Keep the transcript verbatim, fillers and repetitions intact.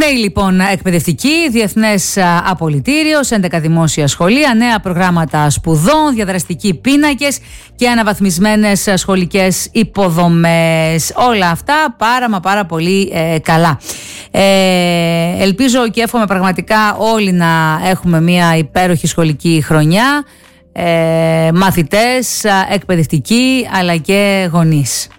Νέοι λοιπόν εκπαιδευτικοί, διεθνές απολυτήριο, έντεκα δημόσια σχολεία, νέα προγράμματα σπουδών, διαδραστικοί πίνακες και αναβαθμισμένες σχολικές υποδομές. Όλα αυτά πάρα μα πάρα πολύ ε, καλά. Ε, ελπίζω και εύχομαι πραγματικά όλοι να έχουμε μια υπέροχη σχολική χρονιά, ε, μαθητές, εκπαιδευτικοί αλλά και γονείς.